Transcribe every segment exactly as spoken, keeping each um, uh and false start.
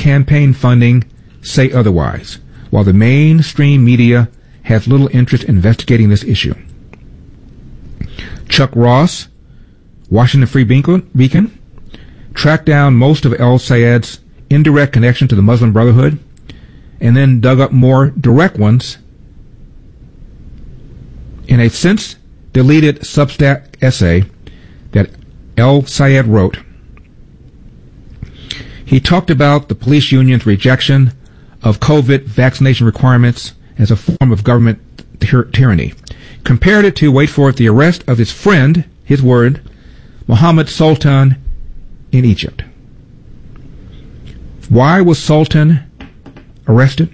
campaign funding say otherwise, while the mainstream media has little interest in investigating this issue. Chuck Ross, Washington Free Beacon, tracked down most of El-Sayed's indirect connection to the Muslim Brotherhood and then dug up more direct ones in a since-deleted Substack essay that El-Sayed wrote. He talked about the police union's rejection of COVID vaccination requirements as a form of government tyr- tyranny. Compared it to, wait for it, the arrest of his friend, his word, Mohammed Sultan in Egypt. Why was Sultan arrested?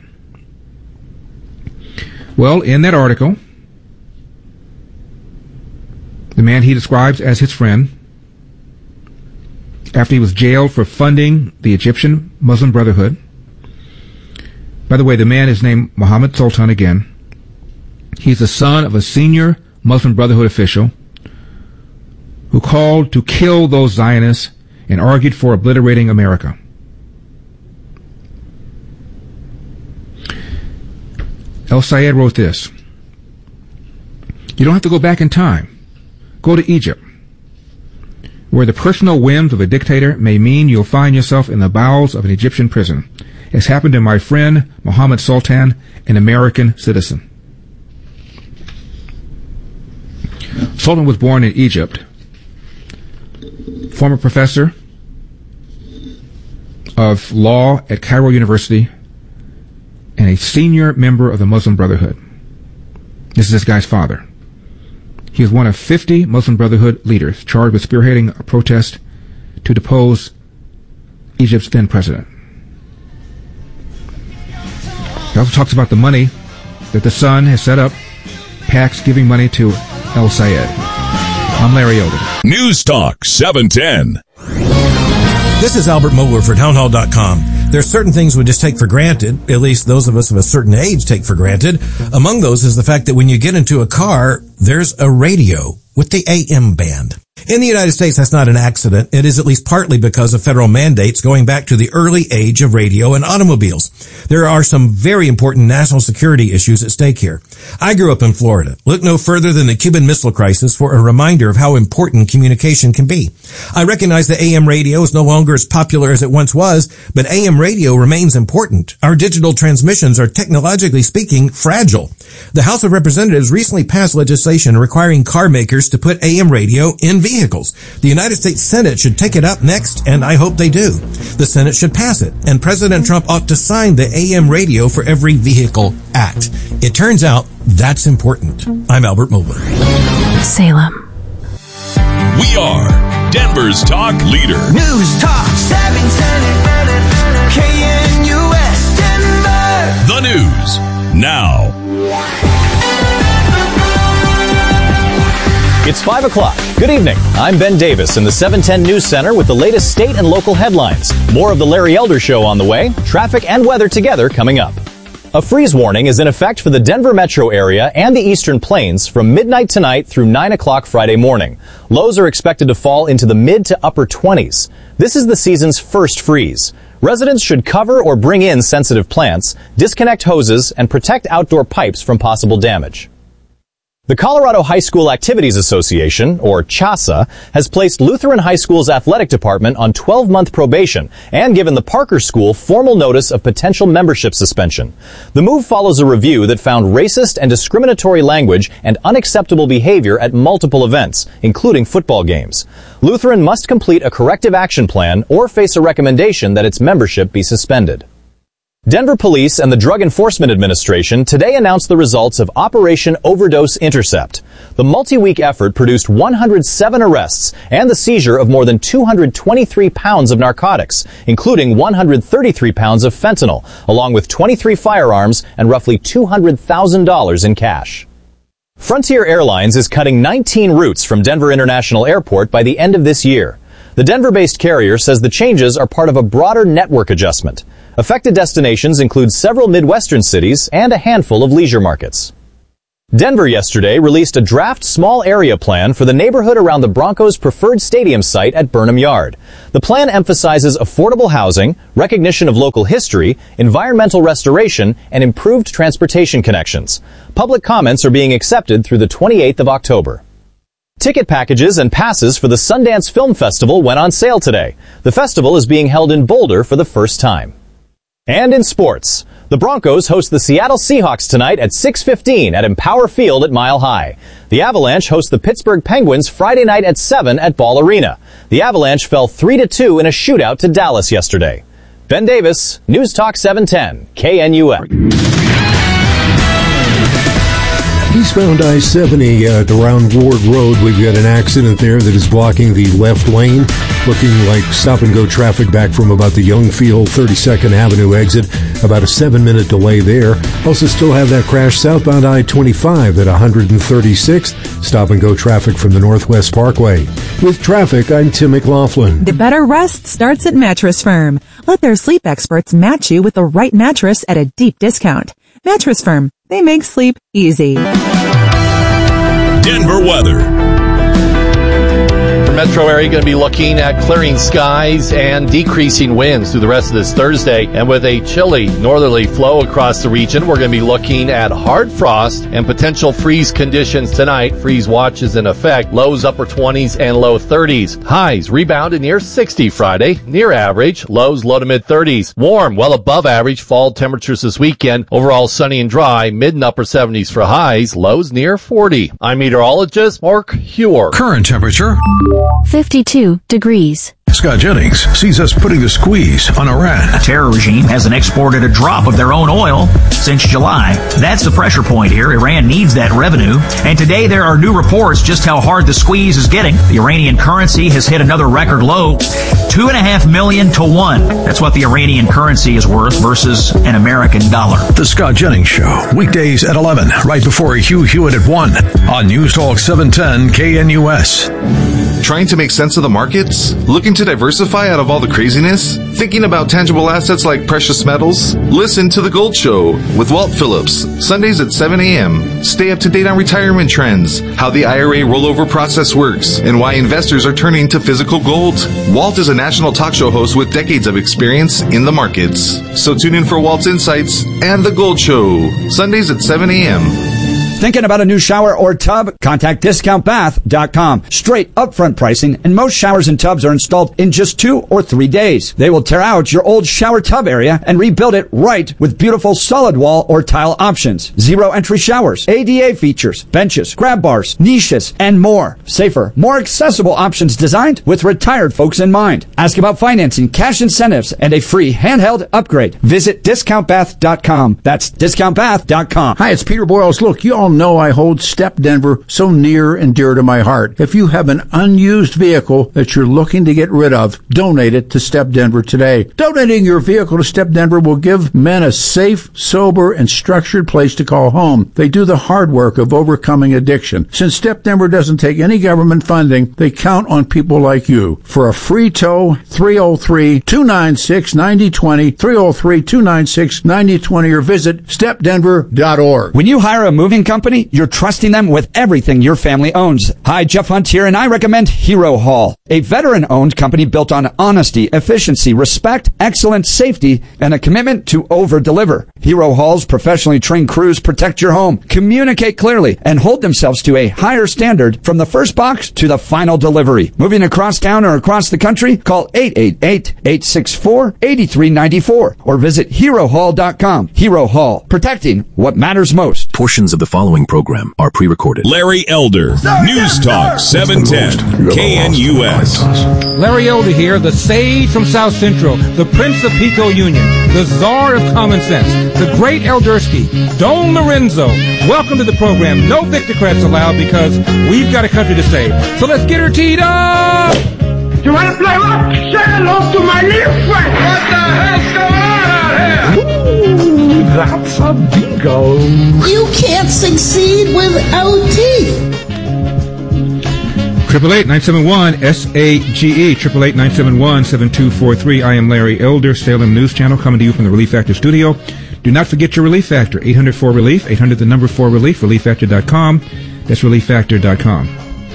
Well, in that article, the man he describes as his friend, after he was jailed for funding the Egyptian Muslim Brotherhood. By the way, the man is named Mohammed Sultan again. He's the son of a senior Muslim Brotherhood official who called to kill those Zionists and argued for obliterating America. El-Sayed wrote this: "You don't have to go back in time. Go to Egypt, where the personal whims of a dictator may mean you'll find yourself in the bowels of an Egyptian prison, as happened to my friend Mohammed Sultan, an American citizen." Sultan was born in Egypt, former professor of law at Cairo University, and a senior member of the Muslim Brotherhood. This is this guy's father. He is one of fifty Muslim Brotherhood leaders charged with spearheading a protest to depose Egypt's then president. He also talks about the money that the son has set up, PACs giving money to El-Sayed. I'm Larry Elder. News Talk seven ten. This is Albert Mohler for townhall dot com. There's certain things we just take for granted, at least those of us of a certain age take for granted. Among those is the fact that when you get into a car, there's a radio with the A M band. In the United States, that's not an accident. It is at least partly because of federal mandates going back to the early age of radio and automobiles. There are some very important national security issues at stake here. I grew up in Florida. Look no further than the Cuban Missile Crisis for a reminder of how important communication can be. I recognize that A M radio is no longer as popular as it once was, but A M radio remains important. Our digital transmissions are, technologically speaking, fragile. The House of Representatives recently passed legislation requiring car makers to put A M radio in vehicles. The United States Senate should take it up next, and I hope they do. The Senate should pass it, and President Trump ought to sign the A M Radio for Every Vehicle Act. It turns out that's important. I'm Albert Mohler. Salem. We are Denver's talk leader. News Talk seven ten K N U S Denver. The news now. It's five o'clock. Good evening. I'm Ben Davis in the seven ten News Center with the latest state and local headlines. More of the Larry Elder Show on the way. Traffic and weather together coming up. A freeze warning is in effect for the Denver metro area and the Eastern Plains from midnight tonight through nine o'clock Friday morning. Lows are expected to fall into the mid to upper twenties. This is the season's first freeze. Residents should cover or bring in sensitive plants, disconnect hoses, and protect outdoor pipes from possible damage. The Colorado High School Activities Association, or CHASA, has placed Lutheran High School's athletic department on twelve-month probation and given the Parker School formal notice of potential membership suspension. The move follows a review that found racist and discriminatory language and unacceptable behavior at multiple events, including football games. Lutheran must complete a corrective action plan or face a recommendation that its membership be suspended. Denver Police and the Drug Enforcement Administration today announced the results of Operation Overdose Intercept. The multi-week effort produced one hundred seven arrests and the seizure of more than two hundred twenty-three pounds of narcotics, including one hundred thirty-three pounds of fentanyl, along with twenty-three firearms and roughly two hundred thousand dollars in cash. Frontier Airlines is cutting nineteen routes from Denver International Airport by the end of this year. The Denver-based carrier says the changes are part of a broader network adjustment. Affected destinations include several Midwestern cities and a handful of leisure markets. Denver yesterday released a draft small area plan for the neighborhood around the Broncos' preferred stadium site at Burnham Yard. The plan emphasizes affordable housing, recognition of local history, environmental restoration, and improved transportation connections. Public comments are being accepted through the twenty-eighth of October. Ticket packages and passes for the Sundance Film Festival went on sale today. The festival is being held in Boulder for the first time. And in sports, the Broncos host the Seattle Seahawks tonight at six fifteen at Empower Field at Mile High. The Avalanche host the Pittsburgh Penguins Friday night at seven at Ball Arena. The Avalanche fell three to two in a shootout to Dallas yesterday. Ben Davis, News Talk seven ten, K N U S. Eastbound I seventy uh, at around Ward Road, we've got an accident there that is blocking the left lane, looking like stop-and-go traffic back from about the Youngfield thirty-second Avenue exit, about a seven-minute delay there. Also still have that crash southbound I twenty-five at one thirty-sixth, stop-and-go traffic from the Northwest Parkway. With traffic, I'm Tim McLaughlin. The better rest starts at Mattress Firm. Let their sleep experts match you with the right mattress at a deep discount. Mattress Firm. They make sleep easy. Denver weather. Metro area going to be looking at clearing skies and decreasing winds through the rest of this Thursday. And with a chilly northerly flow across the region, we're going to be looking at hard frost and potential freeze conditions tonight. Freeze watch is in effect. Lows upper twenties and low thirties. Highs rebounded near sixty Friday, near average. Lows low to mid thirties. Warm, well above average fall temperatures this weekend. Overall sunny and dry, mid and upper seventies for highs. Lows near forty. I'm meteorologist Mark Hewer. Current temperature fifty-two degrees. Scott Jennings sees us putting the squeeze on Iran. The terror regime hasn't exported a drop of their own oil since July. That's the pressure point here. Iran needs that revenue. And today there are new reports just how hard the squeeze is getting. The Iranian currency has hit another record low, two and a half million to one. That's what the Iranian currency is worth versus an American dollar. The Scott Jennings Show, weekdays at eleven, right before Hugh Hewitt at one on News Talk seven ten K N U S. Trying to make sense of the markets? Looking to diversify out of all the craziness? Thinking about tangible assets like precious metals? Listen to The Gold Show with Walt Phillips, Sundays at seven a.m. Stay up to date on retirement trends, how the I R A rollover process works, and why investors are turning to physical gold. Walt is a national talk show host with decades of experience in the markets. So tune in for Walt's Insights and The Gold Show, Sundays at seven a.m. Thinking about a new shower or tub? Contact discount bath dot com. Straight upfront pricing, and most showers and tubs are installed in just two or three days. They will tear out your old shower tub area and rebuild it right with beautiful solid wall or tile options. Zero entry showers, A D A features, benches, grab bars, niches, and more. Safer, more accessible options designed with retired folks in mind. Ask about financing, cash incentives, and a free handheld upgrade. Visit discount bath dot com. That's discount bath dot com. Hi, it's Peter Boyles. Look, you all know I hold Step Denver so near and dear to my heart. If you have an unused vehicle that you're looking to get rid of, donate it to Step Denver today. Donating your vehicle to Step Denver will give men a safe, sober, and structured place to call home. They do the hard work of overcoming addiction. Since Step Denver doesn't take any government funding, they count on people like you. For a free tow, three oh three, two nine six, nine oh two oh, three oh three, two nine six, nine oh two oh, or visit step denver dot org. When you hire a moving company, you're trusting them with everything your family owns. Hi, Jeff Hunt here, and I recommend Hero Haul, a veteran-owned company built on honesty, efficiency, respect, excellence, safety, and a commitment to over-deliver. Hero Haul's professionally trained crews protect your home, communicate clearly, and hold themselves to a higher standard from the first box to the final delivery. Moving across town or across the country? Call eight eight eight, eight six four, eight three nine four or visit hero haul dot com. Hero Haul, protecting what matters most. Portions of the following program are pre-recorded. Larry Elder, News Talk seven ten, K N U S. Larry Elder here, the sage from South Central, the Prince of Pico Union, the Czar of Common Sense, the great Eldersky, Don Lorenzo. Welcome to the program. No Victocrats allowed because we've got a country to save. So let's get her teed up! You want to play what? Say hello to my little friend. What the hell's going on out here? Ooh, that's a bingo. You can't succeed without teeth. Triple eight nine seven one S A G E. Triple eight nine seven one seven two four three. I am Larry Elder, Salem News Channel, coming to you from the Relief Factor Studio. Do not forget your Relief Factor. eight hundred four relief, eight hundred the number four relief, relief factor dot com. That's relief factor dot com.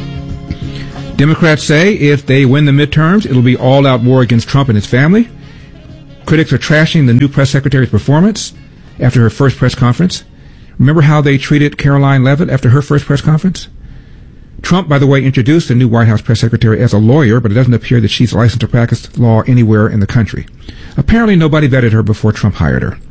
Democrats say if they win the midterms, it'll be all-out war against Trump and his family. Critics are trashing the new press secretary's performance after her first press conference. Remember how they treated Caroline Leavitt after her first press conference? Trump, by the way, introduced the new White House press secretary as a lawyer, but it doesn't appear that she's licensed to practice law anywhere in the country. Apparently nobody vetted her before Trump hired her.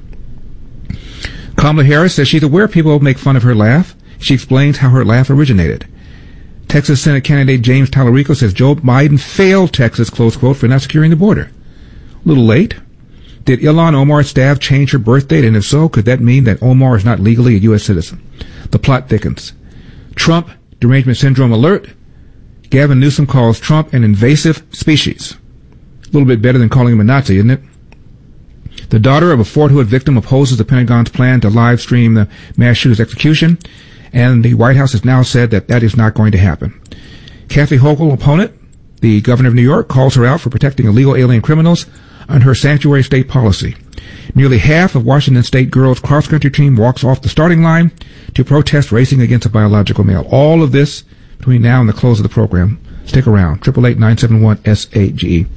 Kamala Harris says she's aware people will make fun of her laugh. She explains how her laugh originated. Texas Senate candidate James Tallarico says Joe Biden failed Texas, close quote, for not securing the border. A little late. Did Ilhan Omar's staff change her birth date? And if so, could that mean that Omar is not legally a U S citizen? The plot thickens. Trump derangement syndrome alert. Gavin Newsom calls Trump an invasive species. A little bit better than calling him a Nazi, isn't it? The daughter of a Fort Hood victim opposes the Pentagon's plan to live stream the mass shooter's execution, and the White House has now said that that is not going to happen. Kathy Hochul, opponent, the governor of New York, calls her out for protecting illegal alien criminals on her sanctuary state policy. Nearly half of Washington State girls' cross-country team walks off the starting line to protest racing against a biological male. All of this between now and the close of the program. Stick around. eight eight eight, nine seven one, S A G E.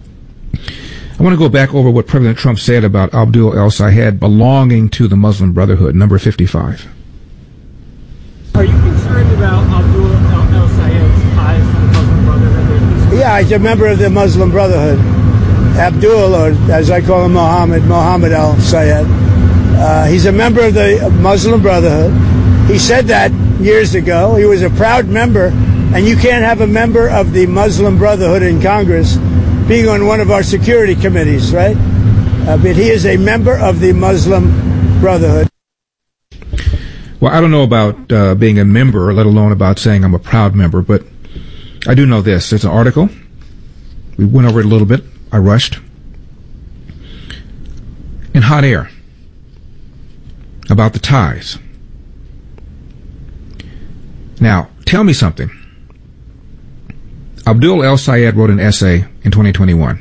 I want to go back over what President Trump said about Abdul El-Sayed belonging to the Muslim Brotherhood, number fifty-five. Are you concerned about Abdul El-Sayed's ties to the Muslim Brotherhood? Yeah, he's a member of the Muslim Brotherhood. Abdul, or as I call him, Mohammed, Mohammed Al-Sayed. Uh, he's a member of the Muslim Brotherhood. He said that years ago. He was a proud member, and you can't have a member of the Muslim Brotherhood in Congress being on one of our security committees, right? Uh, but he is a member of the Muslim Brotherhood. Well, I don't know about uh, being a member, let alone about saying I'm a proud member, but I do know this. There's an article. We went over it a little bit. I rushed. In Hot Air about the ties. Now, tell me something. Abdul El-Sayed wrote an essay in twenty twenty-one,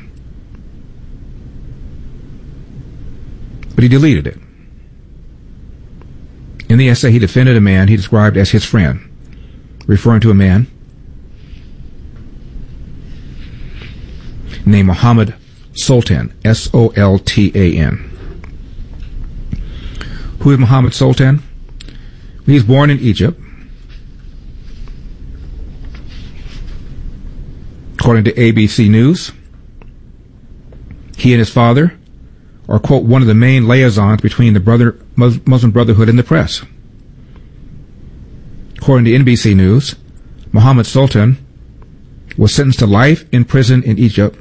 but he deleted it. In the essay, he defended a man he described as his friend, referring to a man named Mohammed Sultan, S O L T A N. Who is Mohammed Sultan? He was born in Egypt. According to A B C News, he and his father are, quote, one of the main liaisons between the brother, Muslim Brotherhood and the press. According to N B C News, Mohammed Sultan was sentenced to life in prison in Egypt,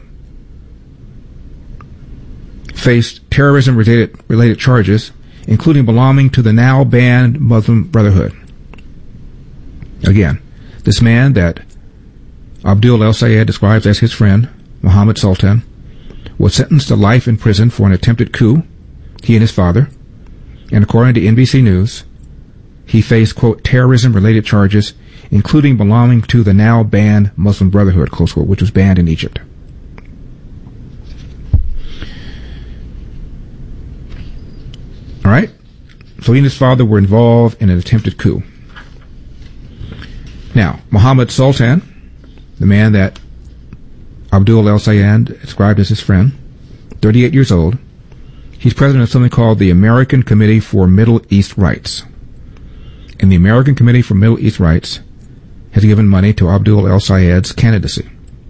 faced terrorism-related related charges, including belonging to the now banned Muslim Brotherhood. Again, this man that Abdul El-Sayed describes as his friend, Mohammed Sultan, was sentenced to life in prison for an attempted coup, he and his father, and according to N B C News, he faced, quote, terrorism-related charges, including belonging to the now banned Muslim Brotherhood, close quote, which was banned in Egypt. All right? So he and his father were involved in an attempted coup. Now, Mohammed Sultan, the man that Abdul El-Sayed described as his friend, thirty-eight years old, he's president of something called the American Committee for Middle East Rights. And the American Committee for Middle East Rights has given money to Abdul El-Sayed's candidacy.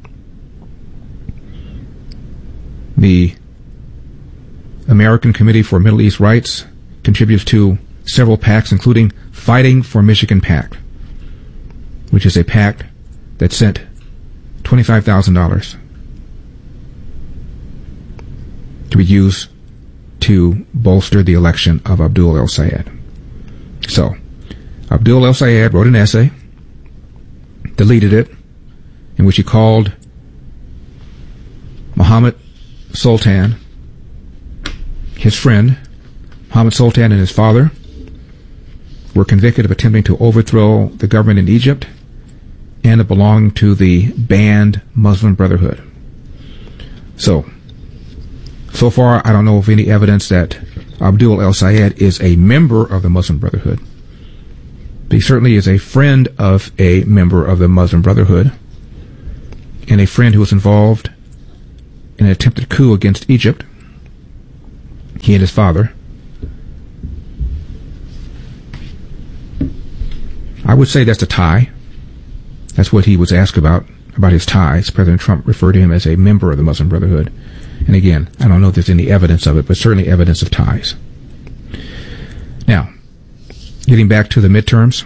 The American Committee for Middle East Rights contributes to several PACs, including Fighting for Michigan PAC, which is a PAC that sent twenty-five thousand dollars to be used to bolster the election of Abdul El-Sayed. So, Abdul El-Sayed wrote an essay, deleted it, in which he called Mohammed Sultan his friend. Mohammed Sultan and his father were convicted of attempting to overthrow the government in Egypt and of belonging to the banned Muslim Brotherhood. So, so far, I don't know of any evidence that Abdul El-Sayed is a member of the Muslim Brotherhood. But he certainly is a friend of a member of the Muslim Brotherhood and a friend who was involved in an attempted coup against Egypt. He and his father. I would say that's a tie. That's what he was asked about, about his ties. President Trump referred to him as a member of the Muslim Brotherhood. And again, I don't know if there's any evidence of it, but certainly evidence of ties. Now, getting back to the midterms.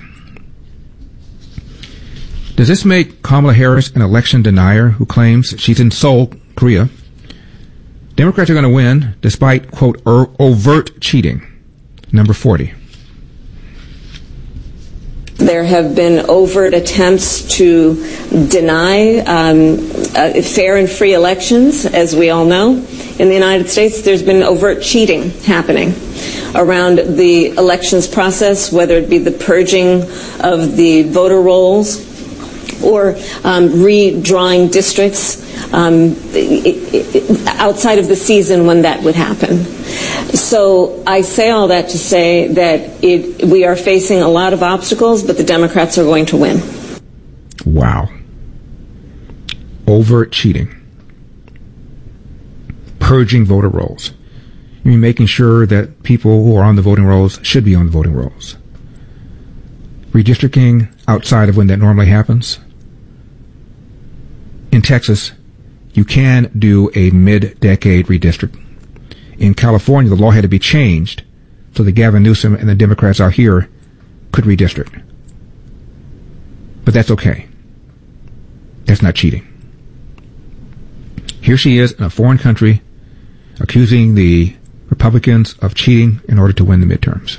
Does this make Kamala Harris an election denier who claims she's in Seoul, Korea? Democrats are going to win despite, quote, er, overt cheating. Number forty. There have been overt attempts to deny um, uh, fair and free elections, as we all know. In the United States, there's been overt cheating happening around the elections process, whether it be the purging of the voter rolls or um, redrawing districts um, outside of the season when that would happen. So I say all that to say that it, we are facing a lot of obstacles, but the Democrats are going to win. Wow. Overt cheating. Purging voter rolls. You mean making sure that people who are on the voting rolls should be on the voting rolls. Redistricting outside of when that normally happens. In Texas, you can do a mid-decade redistrict. In California, the law had to be changed so that Gavin Newsom and the Democrats out here could redistrict. But that's okay. That's not cheating. Here she is in a foreign country accusing the Republicans of cheating in order to win the midterms.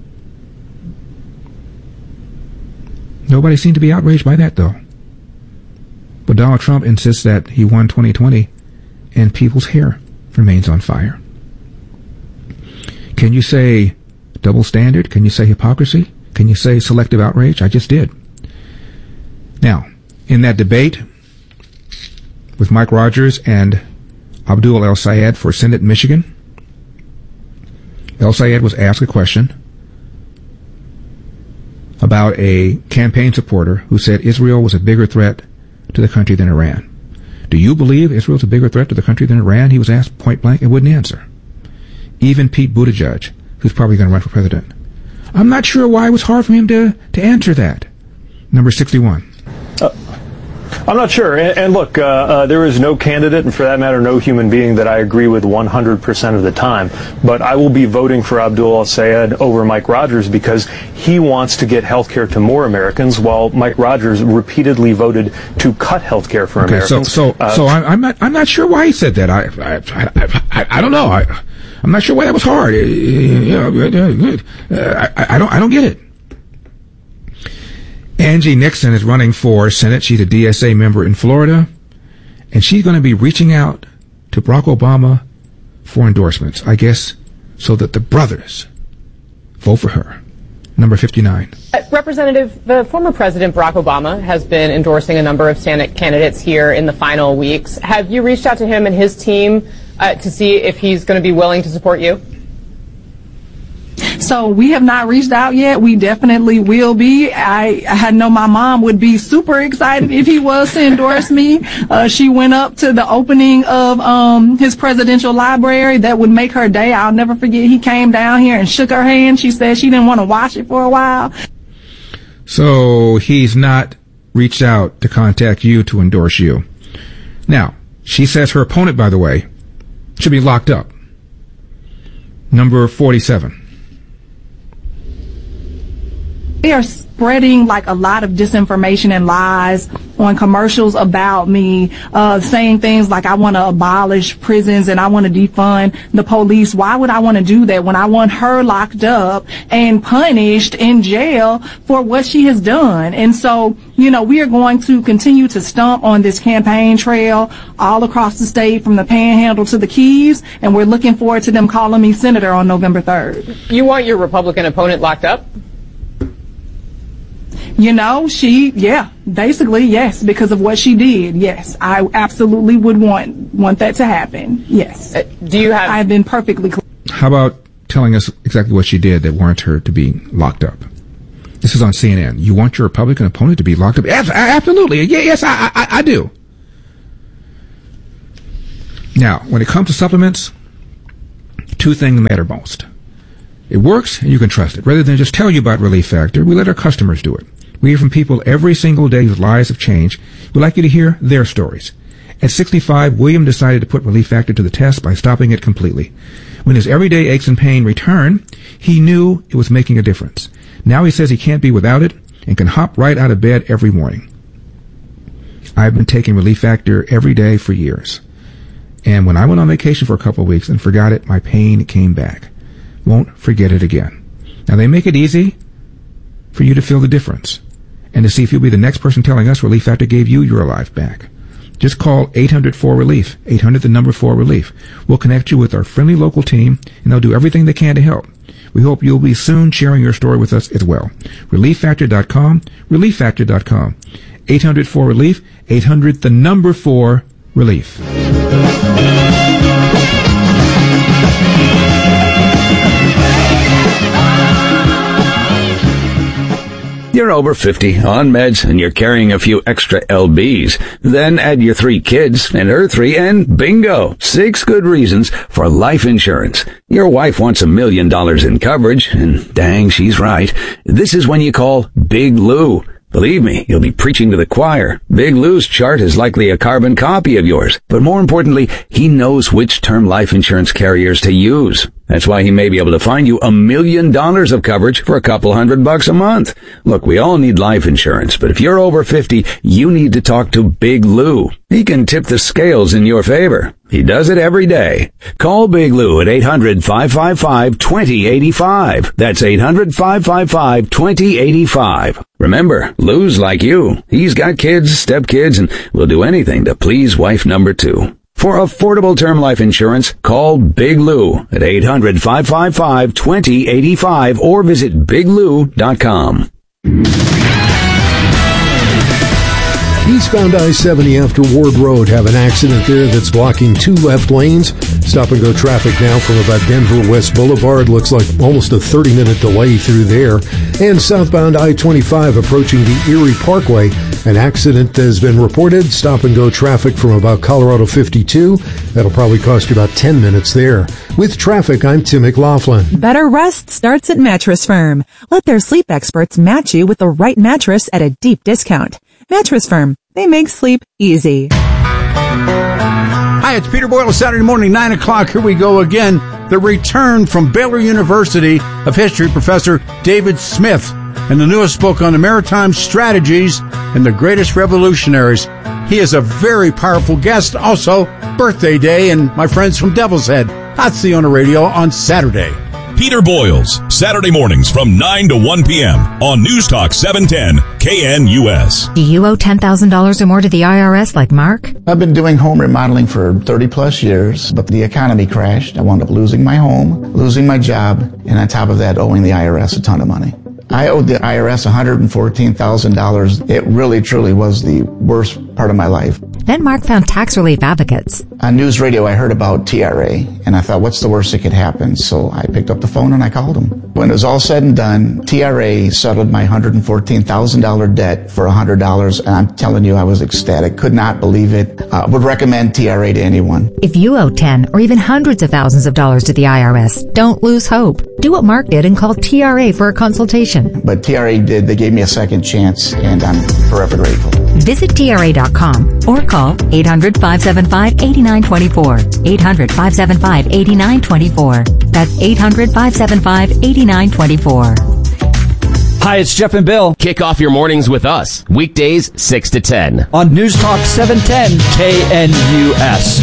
Nobody seemed to be outraged by that, though. But Donald Trump insists that he won twenty twenty, and people's hair remains on fire. Can you say double standard? Can you say hypocrisy? Can you say selective outrage? I just did. Now, in that debate with Mike Rogers and Abdul El-Sayed for Senate in Michigan, El-Sayed was asked a question about a campaign supporter who said Israel was a bigger threat to the country than Iran. Do you believe Israel's a bigger threat to the country than Iran? He was asked point blank and wouldn't answer. Even Pete Buttigieg, who's probably going to run for president. I'm not sure why it was hard for him to, to answer that. Number sixty-one. Uh, I'm not sure. And, and look, uh, uh, there is no candidate, and for that matter, no human being that I agree with one hundred percent of the time. But I will be voting for Abdul El-Sayed over Mike Rogers because he wants to get health care to more Americans, while Mike Rogers repeatedly voted to cut health care for okay, Americans. So, so, uh, so I'm, I'm not, I'm not sure why he said that. I, I, I, I, I don't know. I, I'm not sure why that was hard. You know, uh, I, I don't, I don't get it. Angie Nixon is running for Senate. She's a D S A member in Florida, and she's going to be reaching out to Barack Obama for endorsements, I guess, so that the brothers vote for her. Number fifty-nine. Uh, Representative, the former President Barack Obama has been endorsing a number of Senate candidates here in the final weeks. Have you reached out to him and his team uh, to see if he's going to be willing to support you? So we have not reached out yet. We definitely will be. I, I know my mom would be super excited if he was to endorse me. Uh, she went up to the opening of um, his presidential library. That would make her day. I'll never forget. He came down here and shook her hand. She said she didn't want to wash it for a while. So he's not reached out to contact you to endorse you. Now, she says her opponent, by the way, should be locked up. Number forty-seven. They are spreading like a lot of disinformation and lies on commercials about me, uh, saying things like I want to abolish prisons and I want to defund the police. Why would I want to do that when I want her locked up and punished in jail for what she has done? And so, you know, we are going to continue to stomp on this campaign trail all across the state from the Panhandle to the Keys, and we're looking forward to them calling me senator on November third. You want your Republican opponent locked up? You know, she, yeah, basically, yes, because of what she did. Yes, I absolutely would want want that to happen. Yes. Uh, do you have? I've been perfectly clear. How about telling us exactly what she did that warrants her to be locked up. This is on C N N. You want your Republican opponent to be locked up? Absolutely. Yeah, yes, I, I, I do. Now, when it comes to supplements, two things matter most. It works, and you can trust it. Rather than just tell you about Relief Factor, we let our customers do it. We hear from people every single day whose lives have changed. We'd like you to hear their stories. At sixty-five, William decided to put Relief Factor to the test by stopping it completely. When his everyday aches and pain returned, he knew it was making a difference. Now he says he can't be without it and can hop right out of bed every morning. I've been taking Relief Factor every day for years. And when I went on vacation for a couple of weeks and forgot it, my pain came back. Won't forget it again. Now, they make it easy for you to feel the difference and to see if you'll be the next person telling us Relief Factor gave you your life back. Just call eight hundred four relief, eight hundred the number four relief. We'll connect you with our friendly local team, and they'll do everything they can to help. We hope you'll be soon sharing your story with us as well. relief factor dot com, relief factor dot com. eight hundred four relief, eight hundred the number four relief. You're over fifty, on meds, and you're carrying a few extra L Bs. Then add your three kids and her three, and bingo! Six good reasons for life insurance. Your wife wants a million dollars in coverage, and dang, she's right. This is when you call Big Lou. Believe me, you'll be preaching to the choir. Big Lou's chart is likely a carbon copy of yours. But more importantly, he knows which term life insurance carriers to use. That's why he may be able to find you a million dollars of coverage for a couple hundred bucks a month. Look, we all need life insurance, but if you're over fifty, you need to talk to Big Lou. He can tip the scales in your favor. He does it every day. Call Big Lou at eight hundred five five five two zero eight five. That's eight hundred five five five two zero eight five. Remember, Lou's like you. He's got kids, stepkids, and will do anything to please wife number two. For affordable term life insurance, call Big Lou at eight hundred five five five two zero eight five or visit big lou dot com. Eastbound I seventy after Ward Road have an accident there that's blocking two left lanes. Stop and go traffic now from about Denver West Boulevard. Looks like almost a thirty minute delay through there. And southbound I twenty-five approaching the Erie Parkway. An accident has been reported. Stop and go traffic from about Colorado fifty-two. That'll probably cost you about ten minutes there. With traffic, I'm Tim McLaughlin. Better rest starts at Mattress Firm. Let their sleep experts match you with the right mattress at a deep discount. Mattress Firm. They make sleep easy. Hi, it's Peter Boyle, Saturday morning, nine o'clock. Here we go again. The return from Baylor University of History Professor David Smith and the newest book on the maritime strategies and the greatest revolutionaries. He is a very powerful guest. Also, birthday day, and my friends from Devil's Head. Hot C on the radio on Saturday. Peter Boyles, Saturday mornings from nine to one p.m. on News Talk seven ten K N U S. Do you owe ten thousand dollars or more to the I R S like Mark? I've been doing home remodeling for thirty plus years, but the economy crashed. I wound up losing my home, losing my job, and on top of that, owing the I R S a ton of money. I owed the I R S one hundred fourteen thousand dollars. It really, truly was the worst part of my life. Then Mark found Tax Relief Advocates. On news radio, I heard about T R A, and I thought, what's the worst that could happen? So I picked up the phone and I called them. When it was all said and done, T R A settled my one hundred fourteen thousand dollars debt for one hundred dollars, and I'm telling you, I was ecstatic. Could not believe it. I uh, would recommend T R A to anyone. If you owe ten or even hundreds of thousands of dollars to the I R S, don't lose hope. Do what Mark did and call T R A for a consultation. But T R A did. They gave me a second chance, and I'm forever grateful. Visit T R A dot com or call eight hundred five seven five eight nine two four. eight hundred five seven five eight nine two four. That's eight hundred five seven five eight nine two four. Hi, it's Jeff and Bill. Kick off your mornings with us. Weekdays, six to ten. On News Talk seven ten K N U S.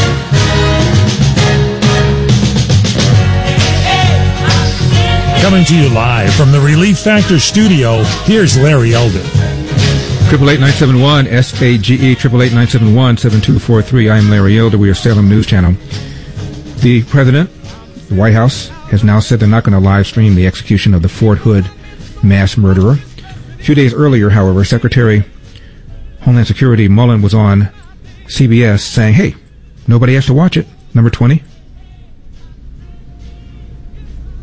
Coming to you live from the Relief Factor studio, here's Larry Elder. Triple eight nine seven one S A G E triple eight nine seven one seven two four three. I'm Larry Elder. We are Salem News Channel. The president, the White House, has now said they're not going to live stream the execution of the Fort Hood mass murderer. A few days earlier, however, Secretary Homeland Security Mullen was on C B S saying, "Hey, nobody has to watch it." Number twenty.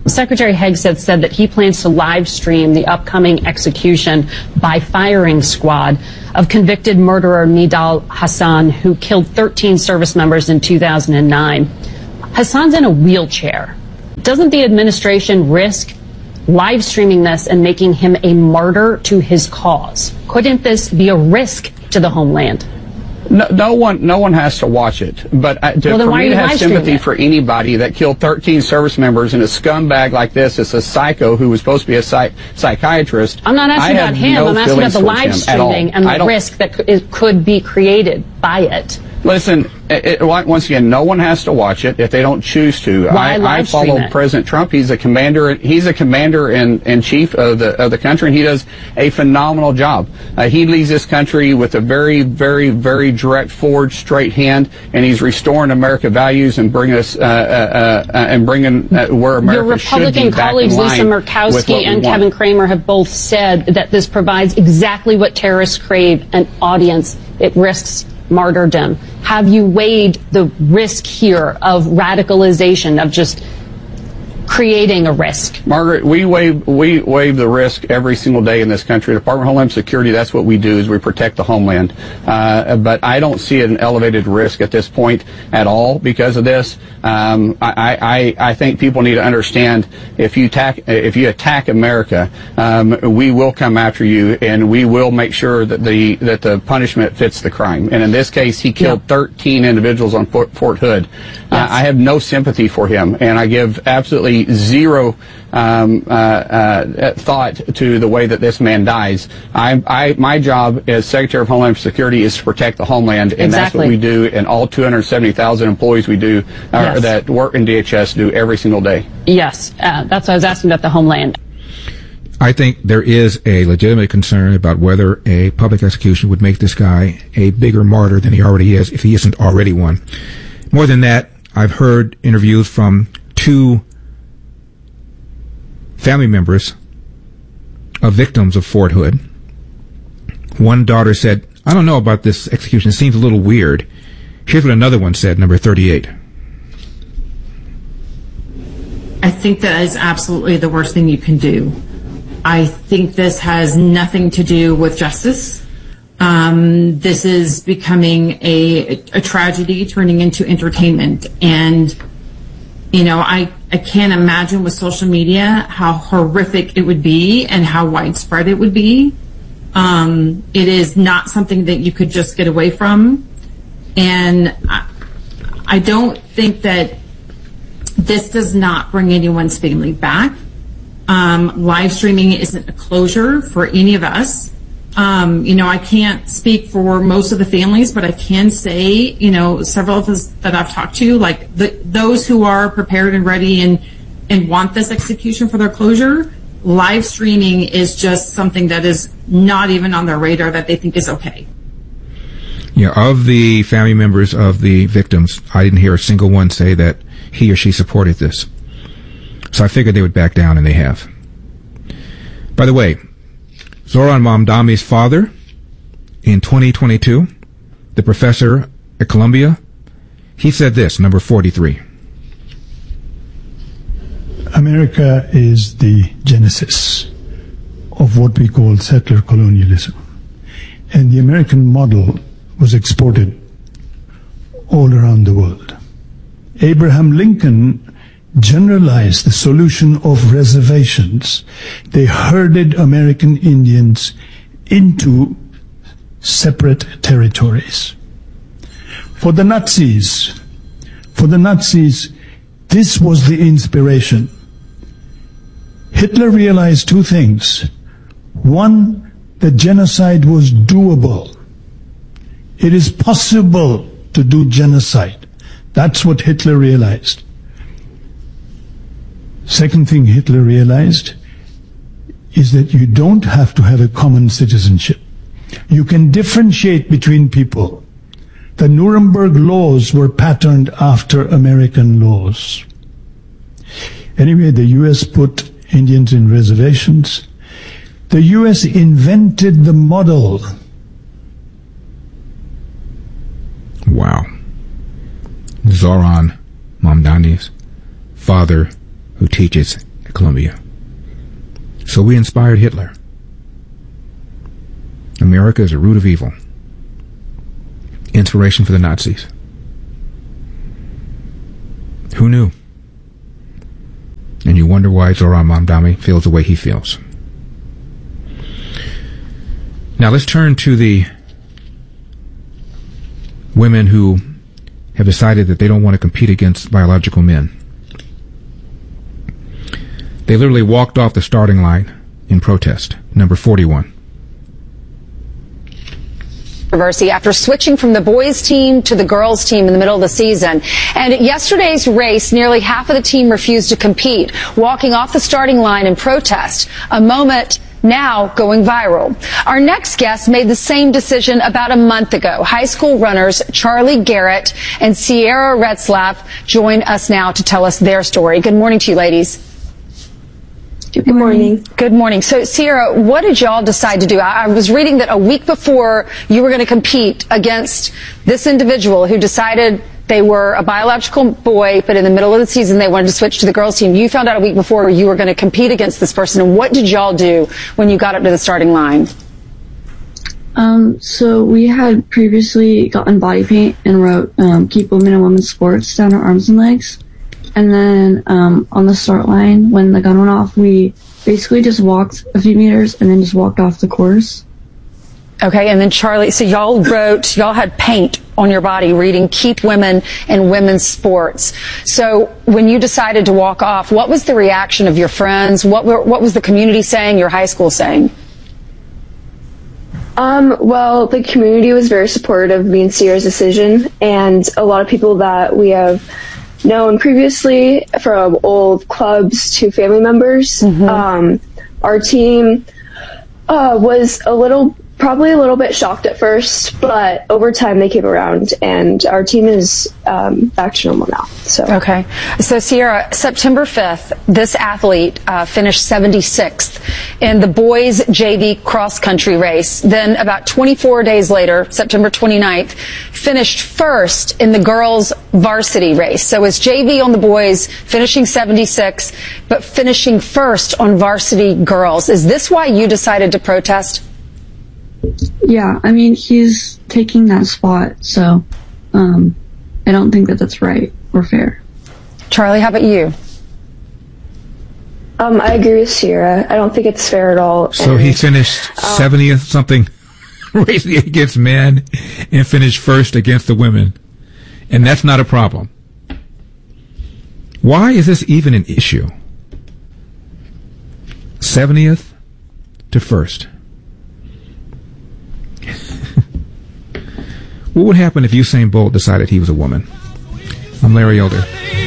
Secretary Hegseth said that he plans to live stream the upcoming execution by firing squad of convicted murderer Nidal Hassan, who killed thirteen service members in two thousand nine. Hassan's in a wheelchair. Doesn't the administration risk live streaming this and making him a martyr to his cause? Couldn't this be a risk to the homeland? No, no one, no one has to watch it. But uh, to, well, for me to have sympathy it? for anybody that killed thirteen service members and a scumbag like this is a psycho who was supposed to be a psych- psychiatrist. I'm not asking about him. No I'm asking about the live streaming and the risk that c- could be created by it. Listen, it, it, once again, no one has to watch it if they don't choose to. Why I, live I follow stream it? President Trump. He's a commander. He's a commander and, and chief of the of the country, and he does a phenomenal job. Uh, he leads this country with a very, very, very direct, forward, straight hand, and he's restoring America values and bringing us uh, uh, uh, and bringing uh, where America Your Republican should be back colleagues, in line Lisa Murkowski and want. Kevin Kramer, have both said that this provides exactly what terrorists crave: an audience. It risks martyrdom. Have you weighed the risk here of radicalization, of just creating a risk? Margaret, we waive we waive the risk every single day in this country. The Department of Homeland Security, that's what we do, is we protect the homeland. Uh, but I don't see an elevated risk at this point at all because of this. Um, I, I, I think people need to understand if you attack if you attack America, um, we will come after you, and we will make sure that the that the punishment fits the crime. And in this case, he killed yeah. thirteen individuals on Fort, Fort Hood. Yes. Uh, I have no sympathy for him, and I give absolutely zero um, uh, uh, thought to the way that this man dies. I, I, my job as Secretary of Homeland Security is to protect the homeland, and exactly. that's what we do, and all two hundred seventy thousand employees we do uh, yes. that work in D H S do every single day. Yes, uh, that's what I was asking about the homeland. I think there is a legitimate concern about whether a public execution would make this guy a bigger martyr than he already is, if he isn't already one. More than that, I've heard interviews from two family members of victims of Fort Hood. One daughter said, I don't know about this execution. It seems a little weird. Here's what another one said, number thirty-eight. I think that is absolutely the worst thing you can do. I think this has nothing to do with justice. Um, this is becoming a, a tragedy turning into entertainment. And, you know, I, I can't imagine with social media how horrific it would be and how widespread it would be. Um, it is not something that you could just get away from. And I, I don't think that this does not bring anyone's family back. Um, live streaming isn't a closure for any of us. Um, you know, I can't speak for most of the families, but I can say, you know, several of us that I've talked to, like the, those who are prepared and ready and, and want this execution for their closure, live streaming is just something that is not even on their radar that they think is okay. Yeah, of the family members of the victims, I didn't hear a single one say that he or she supported this. So I figured they would back down, and they have. By the way, Zoran Mamdani's father, in twenty twenty-two, the professor at Columbia, he said this, number forty-three. America is the genesis of what we call settler colonialism. And the American model was exported all around the world. Abraham Lincoln generalized the solution of reservations. They herded American Indians into separate territories. For the Nazis, for the Nazis, this was the inspiration. Hitler realized two things. One, that genocide was doable. It is possible to do genocide. That's what Hitler realized. Second thing Hitler realized is that you don't have to have a common citizenship. You can differentiate between people. The Nuremberg laws were patterned after American laws. Anyway, the U S put Indians in reservations. The U S invented the model. Wow. Zoran Mamdani's father, who teaches Columbia. So we inspired Hitler. America is the root of evil. Inspiration for the Nazis. Who knew? And you wonder why Zohran Mamdani feels the way he feels. Now let's turn to the women who have decided that they don't want to compete against biological men. They literally walked off the starting line in protest. Number forty-one. Controversy after switching from the boys team to the girls team in the middle of the season. And at yesterday's race, nearly half of the team refused to compete, walking off the starting line in protest. A moment now going viral. Our next guest made the same decision about a month ago. High school runners Charlie Garrett and Sierra Retzlaff join us now to tell us their story. Good morning to you, ladies. Good morning. Good morning. So, Sierra, what did y'all decide to do? I, I was reading that a week before you were going to compete against this individual who decided they were a biological boy, but in the middle of the season they wanted to switch to the girls' team. You found out a week before you were going to compete against this person. And what did y'all do when you got up to the starting line? Um, so we had previously gotten body paint and wrote um, "Keep Women and Women's Sports" down our arms and legs. And then um, on the start line, when the gun went off, we basically just walked a few meters and then just walked off the course. Okay, and then Charlie, so y'all wrote, y'all had paint on your body reading "Keep Women in Women's Sports." So when you decided to walk off, what was the reaction of your friends? What were, what was the community saying, your high school saying? Um, well, the community was very supportive of me and Sierra's decision, and a lot of people that we have known previously, from old clubs to family members. Mm-hmm. Um, our team uh, was a little, probably a little bit shocked at first, but over time they came around, and our team is um, back to normal now. So okay, so Sierra, September fifth, this athlete uh, finished seventy-sixth in the boys' J V cross country race. Then about twenty-four days later, September twenty-ninth, finished first in the girls' varsity race. So it's J V on the boys, finishing seventy-sixth, but finishing first on varsity girls. Is this why you decided to protest? Yeah, I mean, he's taking that spot, so um, I don't think that that's right or fair. Charlie, how about you? Um, I agree with Sierra. I don't think it's fair at all. So and, he finished um, seventieth something racing against men and finished first against the women. And that's not a problem. Why is this even an issue? seventieth to first. What would happen if Usain Bolt decided he was a woman? I'm Larry Elder.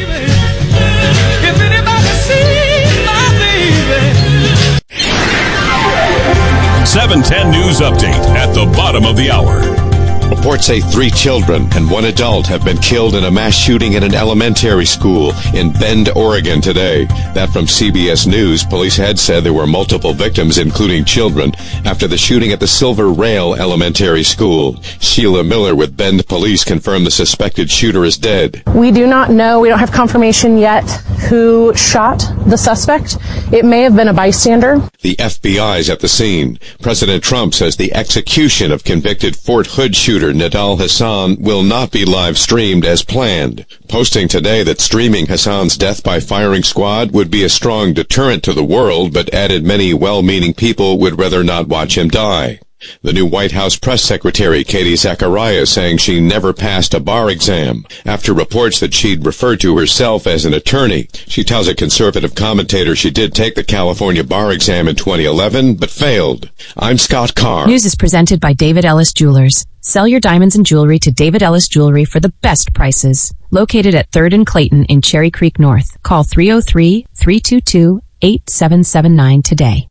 seven ten News Update at the bottom of the hour. Reports say three children and one adult have been killed in a mass shooting at an elementary school in Bend, Oregon today. That from C B S News. Police had said there were multiple victims, including children, after the shooting at the Silver Rail Elementary School. Sheila Miller with Bend Police confirmed the suspected shooter is dead. We do not know, we don't have confirmation yet who shot the suspect. It may have been a bystander. The F B I's at the scene. President Trump says the execution of convicted Fort Hood shooter Nidal Hasan will not be live streamed as planned, posting today that streaming Hasan's death by firing squad would be a strong deterrent to the world, but added many well-meaning people would rather not watch him die. The new White House press secretary, Katie Zacharias, saying she never passed a bar exam after reports that she'd referred to herself as an attorney. She tells a conservative commentator she did take the California bar exam in twenty eleven, but failed. I'm Scott Carr. News is presented by David Ellis Jewelers. Sell your diamonds and jewelry to David Ellis Jewelry for the best prices. Located at third and Clayton in Cherry Creek North. Call three oh three, three two two, eight seven seven nine today.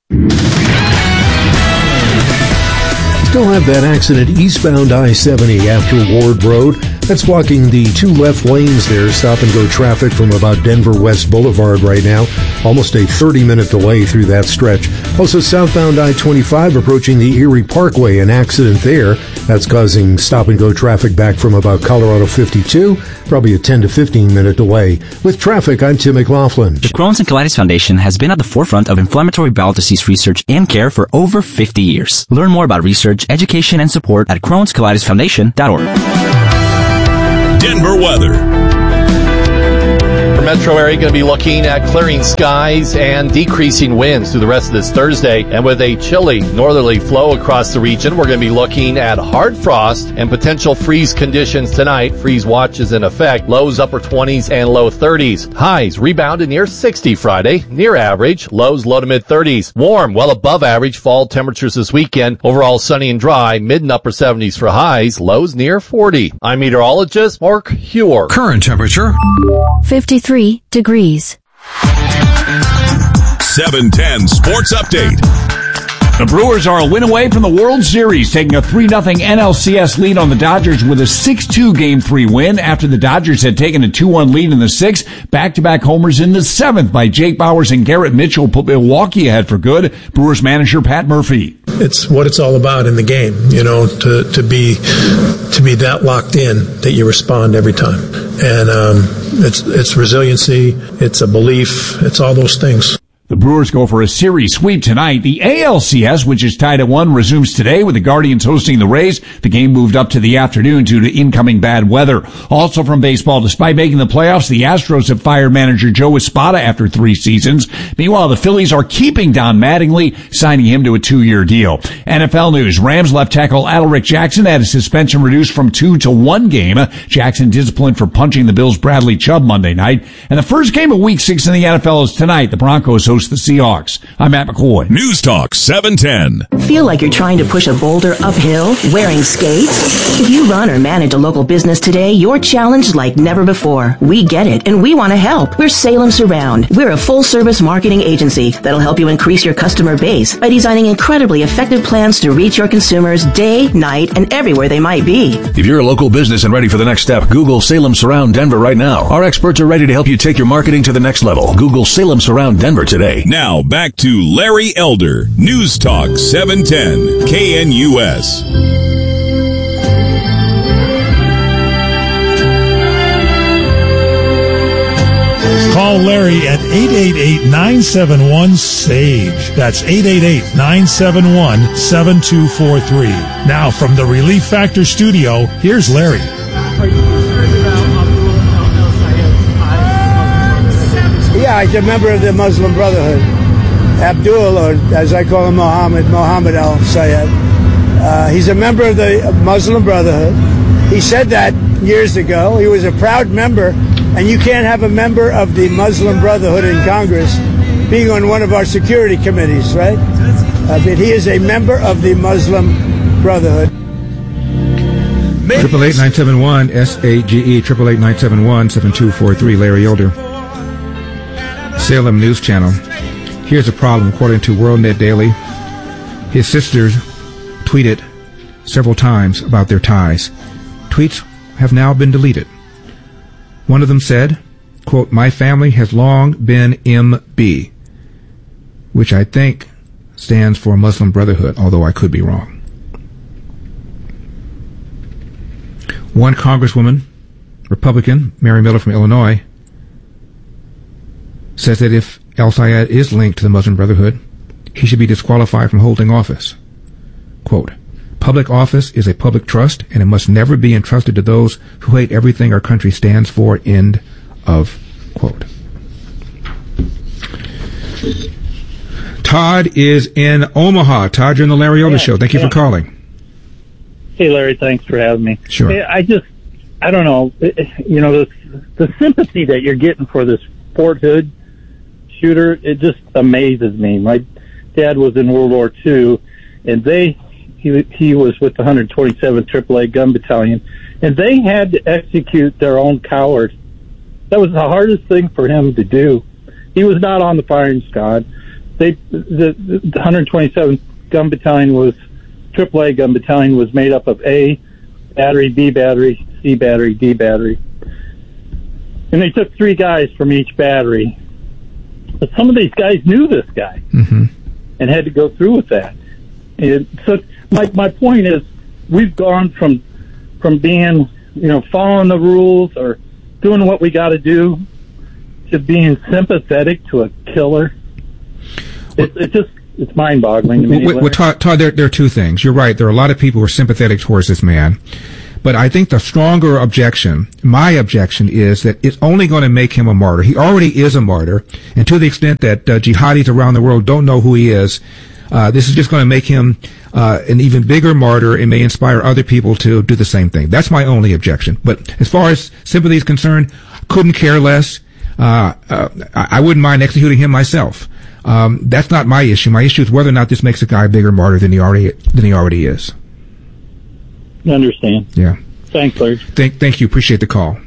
Still have that accident eastbound I seventy after Ward Road. That's blocking the two left lanes there. Stop and go traffic from about Denver West Boulevard right now. Almost a thirty-minute delay through that stretch. Also, southbound I twenty-five approaching the Erie Parkway. An accident there. That's causing stop and go traffic back from about Colorado fifty-two. Probably a ten to fifteen minute delay. With traffic, I'm Tim McLaughlin. The Crohn's and Colitis Foundation has been at the forefront of inflammatory bowel disease research and care for over fifty years. Learn more about research, education, and support at crohns colitis foundation dot org. Denver weather. For metro area, going to be looking at clearing skies and decreasing winds through the rest of this Thursday. And with a chilly northerly flow across the region, we're going to be looking at hard frost and potential freeze conditions tonight. Freeze watch is in effect. Lows upper twenties and low thirties. Highs rebounded near sixty Friday, near average. Lows low to mid thirties. Warm, well above average fall temperatures this weekend. Overall sunny and dry, mid and upper seventies for highs. Lows near forty. I'm meteorologist Mark Huer. Current temperature fifty-three degrees. seven ten Sports Update. The Brewers are a win away from the World Series, taking a three nothing N L C S lead on the Dodgers with a six two Game three win after the Dodgers had taken a two one lead in the sixth. Back-to-back homers in the seventh by Jake Bauers and Garrett Mitchell put Milwaukee ahead for good. Brewers manager Pat Murphy. It's what it's all about in the game, you know, to, to be to be that locked in that you respond every time. And um, it's it's resiliency, it's a belief, it's all those things. The Brewers go for a series sweep tonight. The A L C S, which is tied at one, resumes today with the Guardians hosting the Rays. The game moved up to the afternoon due to incoming bad weather. Also from baseball, despite making the playoffs, the Astros have fired manager Joe Espada after three seasons. Meanwhile, the Phillies are keeping Don Mattingly, signing him to a two-year deal. N F L news, Rams left tackle Alaric Jackson had his suspension reduced from two to one game. Jackson disciplined for punching the Bills' Bradley Chubb Monday night. And the first game of week six in the N F L is tonight. The Broncos host the Seahawks. I'm Matt McCoy. News Talk seven ten. Feel like you're trying to push a boulder uphill wearing skates? If you run or manage a local business today, you're challenged like never before. We get it, and we want to help. We're Salem Surround. We're a full-service marketing agency that'll help you increase your customer base by designing incredibly effective plans to reach your consumers day, night, and everywhere they might be. If you're a local business and ready for the next step, Google Salem Surround Denver right now. Our experts are ready to help you take your marketing to the next level. Google Salem Surround Denver today. Now back to Larry Elder. News Talk seven ten K N U S. Call Larry at eight eight eight, nine seven one, S A G E. That's eight eight eight, nine seven one, seven two four three. Now from the Relief Factor studio, here's Larry. Yeah, he's a member of the Muslim Brotherhood. Abdul, or as I call him, Mohammed, Mohammed al-Sayed. Uh, he's a member of the Muslim Brotherhood. He said that years ago. He was a proud member, and you can't have a member of the Muslim Brotherhood in Congress being on one of our security committees, right? Uh, but he is a member of the Muslim Brotherhood. Triple eight nine seven one S A G E. Triple eight nine seven one seven two four three. Larry Elder. Salem News Channel. Here's a problem. According to WorldNet Daily, his sisters tweeted several times about their ties. Tweets have now been deleted. One of them said, quote, "My family has long been M B," which I think stands for Muslim Brotherhood, although I could be wrong. One Congresswoman, Republican, Mary Miller from Illinois, says that if al-Sayed is linked to the Muslim Brotherhood, he should be disqualified from holding office. Quote, "Public office is a public trust, and it must never be entrusted to those who hate everything our country stands for." End of quote. Todd is in Omaha. Todd, you're on the Larry Elder yeah, Show. Thank you yeah. for calling. Hey, Larry, thanks for having me. Sure. Hey, I just, I don't know, you know, the, the sympathy that you're getting for this Fort Hood shooter, it just amazes me. My dad was in World War Two, and they he he was with the one hundred twenty-seventh triple A Gun Battalion, and they had to execute their own coward. That was the hardest thing for him to do. He was not on the firing squad. They the, the one hundred twenty-seventh Gun Battalion was triple A Gun Battalion was made up of A battery, B battery, C battery, D battery. And they took three guys from each battery. But some of these guys knew this guy mm-hmm. and had to go through with that. And so my my point is, we've gone from from being, you know, following the rules or doing what we got to do to being sympathetic to a killer. It, it just it's mind-boggling to me. Well, well, Todd, Todd there, there are two things. You're right. There are a lot of people who are sympathetic towards this man. But I think the stronger objection, my objection, is that it's only going to make him a martyr. He already is a martyr. And to the extent that uh, jihadis around the world don't know who he is, uh, this is just going to make him uh, an even bigger martyr and may inspire other people to do the same thing. That's my only objection. But as far as sympathy is concerned, couldn't care less. Uh, uh, I wouldn't mind executing him myself. Um, that's not my issue. My issue is whether or not this makes a guy a bigger martyr than he already than he already is. I understand. Yeah. Thanks, Larry. Thank, thank you. Appreciate the call.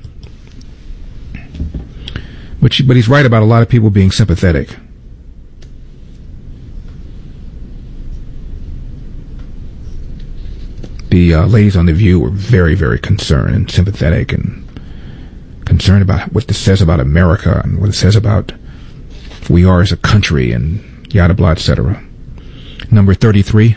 But, but he's right about a lot of people being sympathetic. The uh, ladies on The View were very, very concerned and sympathetic and concerned about what this says about America and what it says about who we are as a country and yada blah, et cetera. Number thirty-three.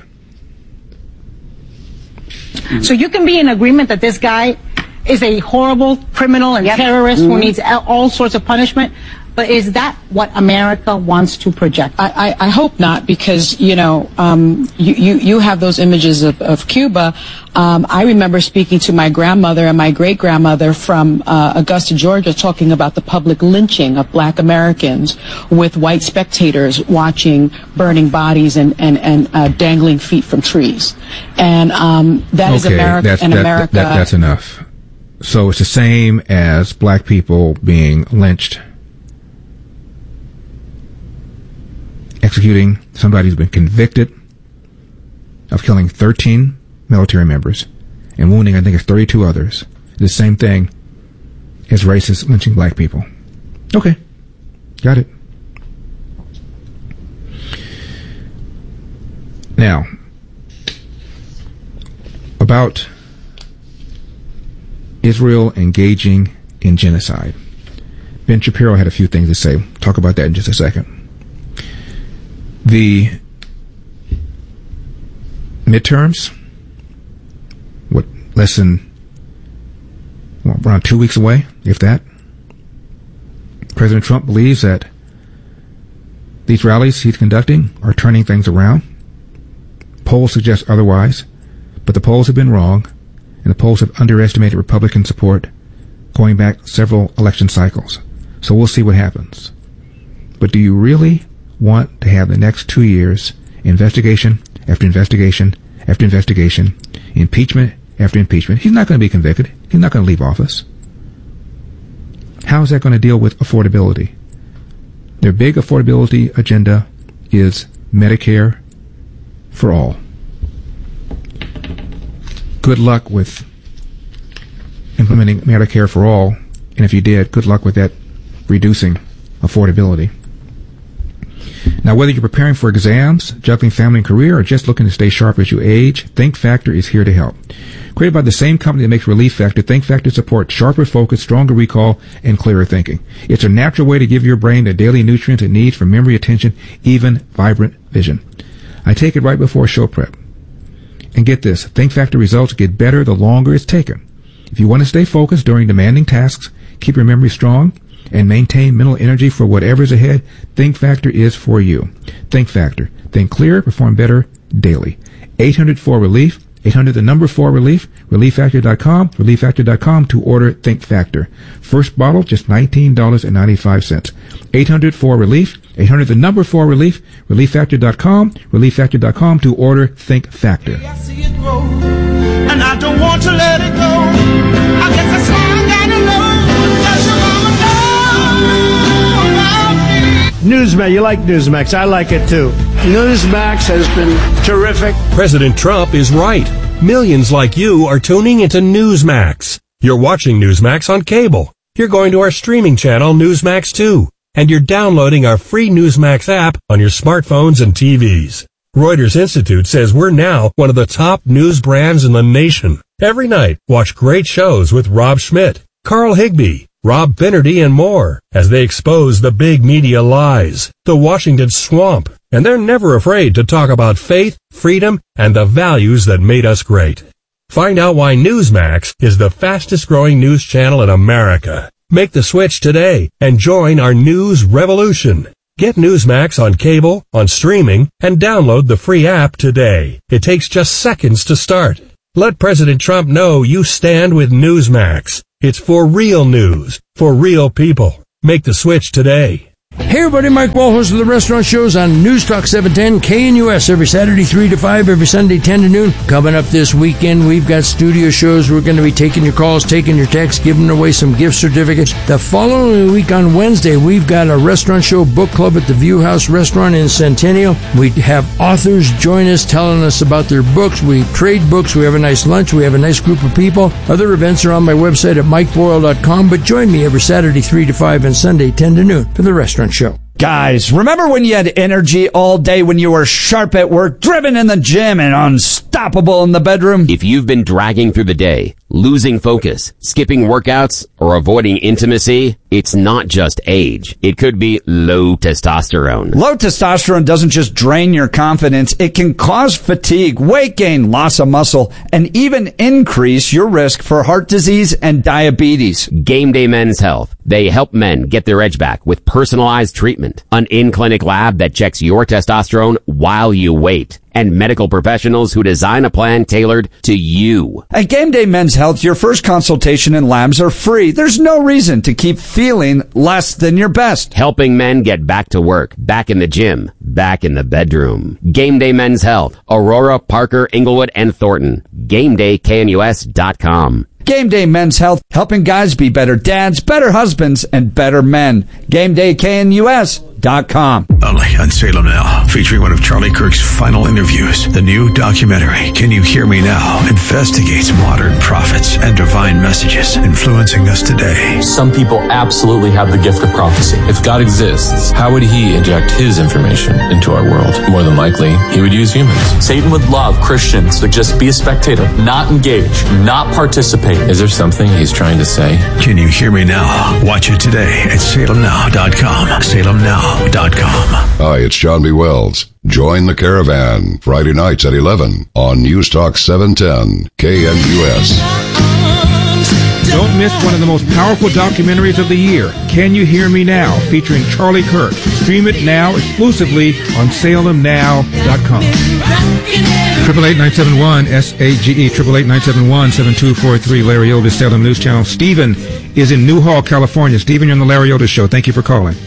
So you can be in agreement that this guy is a horrible criminal and yep. terrorist mm-hmm. who needs all sorts of punishment, but is that what America wants to project? I, I, I hope not, because, you know, um, you, you, you have those images of, of Cuba. Um, I remember speaking to my grandmother and my great-grandmother from uh, Augusta, Georgia, talking about the public lynching of black Americans with white spectators watching burning bodies and, and, and uh, dangling feet from trees. And um, that okay, is America. That's, and that, America. That, that's enough. So it's the same as black people being lynched, executing somebody who's been convicted of killing thirteen military members and wounding, I think, it's thirty-two others. The same thing as racists lynching black people. Okay. Got it. Now, about Israel engaging in genocide. Ben Shapiro had a few things to say. Talk about that in just a second. The midterms, what, less than, well, around two weeks away, if that. President Trump believes that these rallies he's conducting are turning things around. Polls suggest otherwise, but the polls have been wrong, and the polls have underestimated Republican support going back several election cycles. So we'll see what happens. But do you really want to have the next two years investigation after investigation after investigation, impeachment after impeachment? He's not going to be convicted. He's not going to leave office. How is that going to deal with affordability? Their big affordability agenda is Medicare for all. Good luck with implementing Medicare for all, and if you did, good luck with that reducing affordability. Now, whether you're preparing for exams, juggling family and career, or just looking to stay sharp as you age, Think Factor is here to help. Created by the same company that makes Relief Factor, Think Factor supports sharper focus, stronger recall, and clearer thinking. It's a natural way to give your brain the daily nutrients it needs for memory, attention, even vibrant vision. I take it right before show prep. And get this, Think Factor results get better the longer it's taken. If you want to stay focused during demanding tasks, keep your memory strong, and maintain mental energy for whatever's ahead, Think Factor is for you. Think Factor. Think clearer, perform better daily. eight hundred four relief, eight hundred the number four relief, relief factor dot com, relief factor dot com to order Think Factor. First bottle, just nineteen dollars and ninety-five cents. eight hundred four relief, eight hundred the number four relief, relief factor dot com, relief factor dot com to order Think Factor. I see it grow, and I don't want to let it go. I guess that's why I gotta know, does your mama know about me? Newsmax, you like Newsmax. I like it too. Newsmax has been terrific. President Trump is right. Millions like you are tuning into Newsmax. You're watching Newsmax on cable. You're going to our streaming channel, Newsmax two. And you're downloading our free Newsmax app on your smartphones and T Vs. Reuters Institute says we're now one of the top news brands in the nation. Every night, watch great shows with Rob Schmidt, Carl Higbie, Rob Finnerty, and more as they expose the big media lies, the Washington swamp, and they're never afraid to talk about faith, freedom, and the values that made us great. Find out why Newsmax is the fastest growing news channel in America. Make the switch today and join our news revolution. Get Newsmax on cable, on streaming, and download the free app today. It takes just seconds to start. Let President Trump know you stand with Newsmax. It's for real news, for real people. Make the switch today. Hey everybody, Mike Wall, host of the Restaurant Shows on News Talk seven ten K N U S every Saturday three to five, every Sunday ten to noon. Coming up this weekend, we've got studio shows. We're going to be taking your calls, taking your texts, giving away some gift certificates. The following week on Wednesday, we've got a restaurant show book club at the View House Restaurant in Centennial. We have authors join us telling us about their books. We trade books. We have a nice lunch. We have a nice group of people. Other events are on my website at mike boyle dot com, but join me every Saturday three to five and Sunday ten to noon for the Restaurant Show. Guys, remember when you had energy all day, when you were sharp at work, driven in the gym, and unstoppable in the bedroom? If you've been dragging through the day, losing focus, skipping workouts, or avoiding intimacy, it's not just age. It could be low testosterone. Low testosterone doesn't just drain your confidence. It can cause fatigue, weight gain, loss of muscle, and even increase your risk for heart disease and diabetes. Game Day Men's Health. They help men get their edge back with personalized treatment. An in-clinic lab that checks your testosterone while you wait. And medical professionals who design a plan tailored to you. At Game Day Men's Health, your first consultation and labs are free. There's no reason to keep feeling less than your best. Helping men get back to work, back in the gym, back in the bedroom. Game Day Men's Health. Aurora, Parker, Inglewood, and Thornton. Game Day K N U S dot com. Game Day Men's Health, helping guys be better dads, better husbands, and better men. Game Day K N U S dot com. Only on Salem Now, featuring one of Charlie Kirk's final interviews. The new documentary, Can You Hear Me Now, investigates modern prophets and divine messages influencing us today. Some people absolutely have the gift of prophecy. If God exists, how would he inject his information into our world? More than likely, he would use humans. Satan would love Christians to just be a spectator, not engage, not participate. Is there something he's trying to say? Can You Hear Me Now? Watch it today at salem now dot com. salem now dot com. Hi, it's John B. Wells. Join the caravan Friday nights at eleven on News Talk seven ten K N U S. Don't miss one of the most powerful documentaries of the year, Can You Hear Me Now, featuring Charlie Kirk. Stream it now exclusively on salem now dot com. Triple eight nine seven one S A G E triple eight nine seven one seven two four three. Larry Otis, Salem News Channel. Stephen is in Newhall, California. Stephen, you're on the Larry Otis Show. Thank you for calling.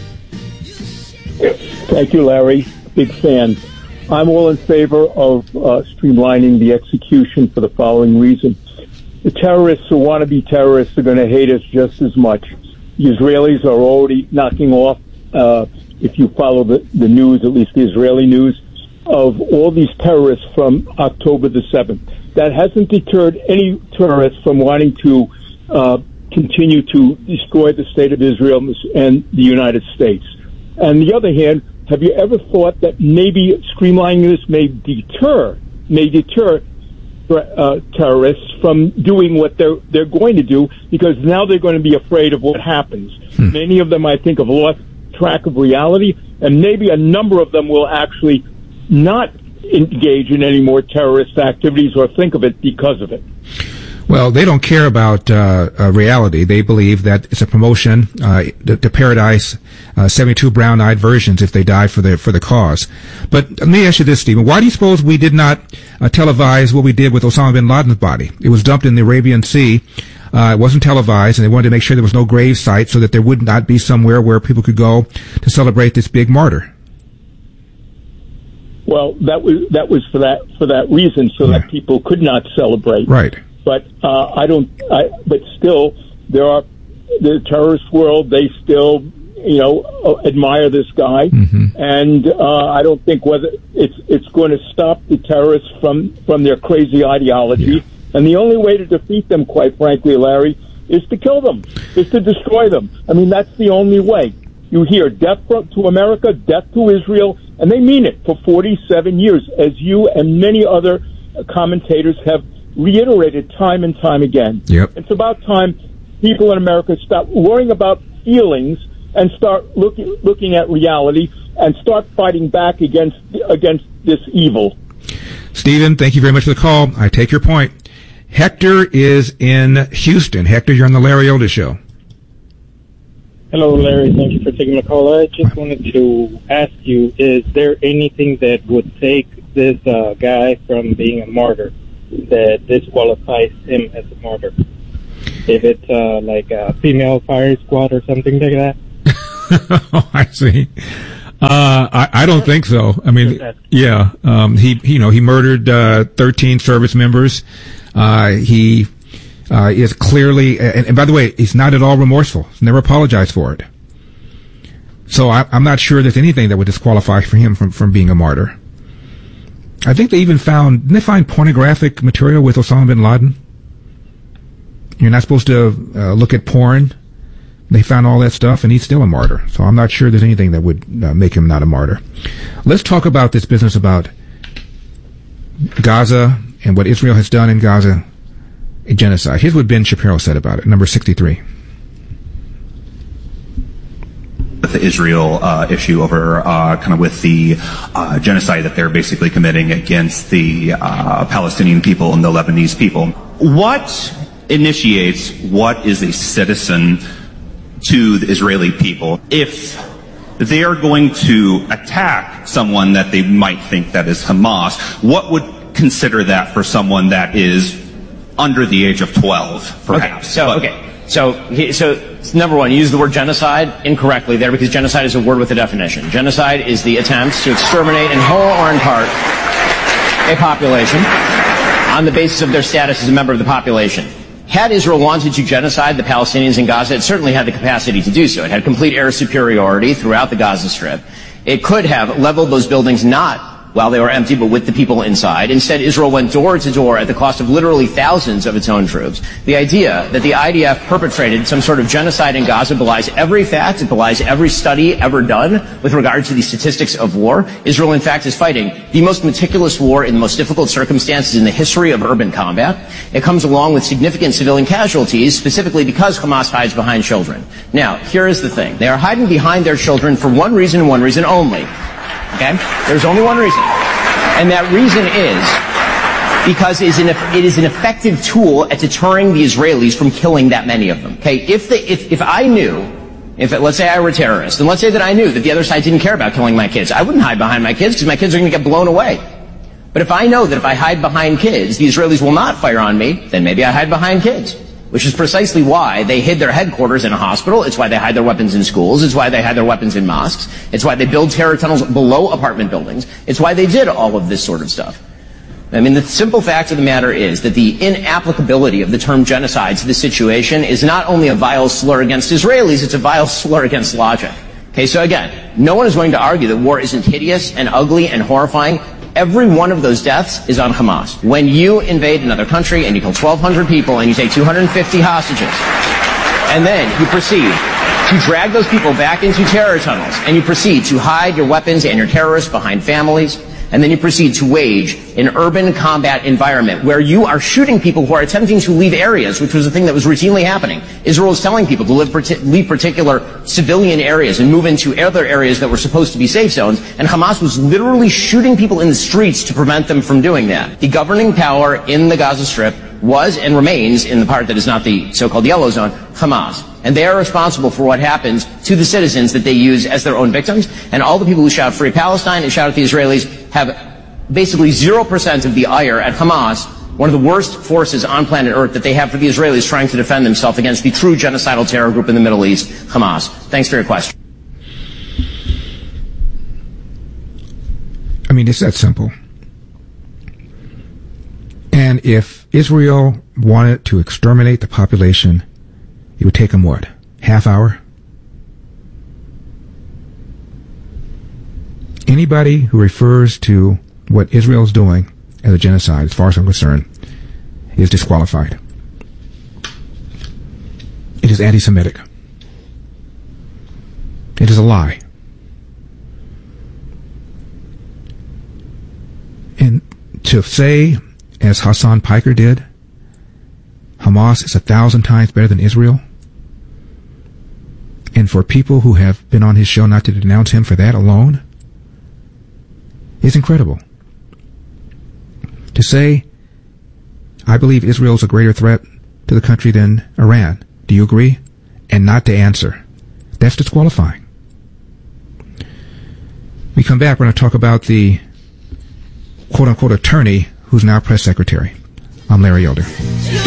Thank you, Larry. Big fan. I'm all in favor of uh, streamlining the execution for the following reason. The terrorists who want to be terrorists are going to hate us just as much. The Israelis are already knocking off, uh, if you follow the, the news, at least the Israeli news, of all these terrorists from October the seventh. That hasn't deterred any terrorists from wanting to uh, continue to destroy the state of Israel and the United States. On the other hand, have you ever thought that maybe streamlining this may deter, may deter uh, terrorists from doing what they're they're going to do, because now they're going to be afraid of what happens. Hmm. Many of them, I think, have lost track of reality, and maybe a number of them will actually not engage in any more terrorist activities or think of it because of it. Well, they don't care about uh, uh, reality. They believe that it's a promotion uh, to, to paradise, uh, seventy-two brown-eyed virgins if they die for the for the cause. But let me ask you this, Stephen. Why do you suppose we did not uh, televise what we did with Osama bin Laden's body? It was dumped in the Arabian Sea. Uh, it wasn't televised, and they wanted to make sure there was no grave site so that there would not be somewhere where people could go to celebrate this big martyr. Well, that was that was for that for that reason, so yeah. that people could not celebrate. Right. But uh, I don't. I, but still, there are the terrorist world. They still, you know, admire this guy, mm-hmm. and uh, I don't think whether it's it's going to stop the terrorists from from their crazy ideology. Yeah. And the only way to defeat them, quite frankly, Larry, is to kill them, is to destroy them. I mean, that's the only way. You hear death to America, death to Israel, and they mean it for forty-seven years, as you and many other commentators have reiterated time and time again. Yep. It's about time people in America stop worrying about feelings and start looking looking at reality and start fighting back against against this evil. Stephen, thank you very much for the call. I take your point. Hector is in Houston. Hector, you're on the Larry Elder Show. Hello, Larry. Thank you for taking my call. I just wanted to ask you, is there anything that would take this uh, guy from being a martyr that disqualifies him as a martyr? If it's uh, like a female fire squad or something like that? Oh, I see. Uh, I, I don't think so. I mean, yeah, um, he, you know, he murdered, uh, thirteen service members. Uh, he, uh, is clearly, and, and by the way, he's not at all remorseful. He's never apologized for it. So I, I'm not sure there's anything that would disqualify for him from, from being a martyr. I think they even found, didn't they find pornographic material with Osama bin Laden? You're not supposed to, uh, look at porn. They found all that stuff, and he's still a martyr. So I'm not sure there's anything that would uh, make him not a martyr. Let's talk about this business about Gaza and what Israel has done in Gaza, a genocide. Here's what Ben Shapiro said about it, number sixty-three. With the Israel uh, issue over uh, kind of with the uh, genocide that they're basically committing against the uh, Palestinian people and the Lebanese people. What initiates what is a citizen to the Israeli people if they are going to attack someone that they might think that is Hamas? What would consider that for someone that is under the age of twelve, perhaps? Okay, so, but, okay. So, so, number one, you use the word genocide incorrectly there because genocide is a word with a definition. Genocide is the attempt to exterminate in whole or in part a population on the basis of their status as a member of the population. Had Israel wanted to genocide the Palestinians in Gaza, it certainly had the capacity to do so. It had complete air superiority throughout the Gaza Strip. It could have leveled those buildings not while they were empty, but with the people inside. Instead, Israel went door to door at the cost of literally thousands of its own troops. The idea that the I D F perpetrated some sort of genocide in Gaza belies every fact, it belies every study ever done with regard to the statistics of war. Israel, in fact, is fighting the most meticulous war in the most difficult circumstances in the history of urban combat. It comes along with significant civilian casualties, specifically because Hamas hides behind children. Now, here is the thing. They are hiding behind their children for one reason and one reason only. Okay? There's only one reason. And that reason is because it is, an, it is an effective tool at deterring the Israelis from killing that many of them. Okay? If, the, if, if I knew, if it, let's say I were a terrorist, and let's say that I knew that the other side didn't care about killing my kids, I wouldn't hide behind my kids because my kids are going to get blown away. But if I know that if I hide behind kids, the Israelis will not fire on me, then maybe I hide behind kids. Which is precisely why they hid their headquarters in a hospital. It's why they hide their weapons in schools. It's why they hide their weapons in mosques. It's why they build terror tunnels below apartment buildings. It's why they did all of this sort of stuff. I mean, the simple fact of the matter is that the inapplicability of the term genocide to this situation is not only a vile slur against Israelis, it's a vile slur against logic. Okay, so again, no one is going to argue that war isn't hideous and ugly and horrifying. Every one of those deaths is on Hamas. When you invade another country and you kill twelve hundred people and you take two hundred fifty hostages, and then you proceed to drag those people back into terror tunnels, and you proceed to hide your weapons and your terrorists behind families, and then you proceed to wage an urban combat environment where you are shooting people who are attempting to leave areas, which was a thing that was routinely happening. Israel was telling people to live, leave particular civilian areas and move into other areas that were supposed to be safe zones, and Hamas was literally shooting people in the streets to prevent them from doing that. The governing power in the Gaza Strip was and remains, in the part that is not the so-called yellow zone, Hamas. And they are responsible for what happens to the citizens that they use as their own victims. And all the people who shout Free Palestine and shout at the Israelis have basically zero percent of the ire at Hamas, one of the worst forces on planet Earth that they have for the Israelis trying to defend themselves against the true genocidal terror group in the Middle East, Hamas. Thanks for your question. I mean, it's that simple. And if Israel wanted to exterminate the population, it would take them what? Half hour? Anybody who refers to what Israel is doing as a genocide, as far as I'm concerned, is disqualified. It is anti-Semitic. It is a lie. And to say as Hassan Piker did, Hamas is a thousand times better than Israel. And for people who have been on his show not to denounce him for that alone is incredible. To say, I believe Israel is a greater threat to the country than Iran. Do you agree? And not to answer. That's disqualifying. We come back, we're going to talk about the quote-unquote attorney who's now press secretary. I'm Larry Elder.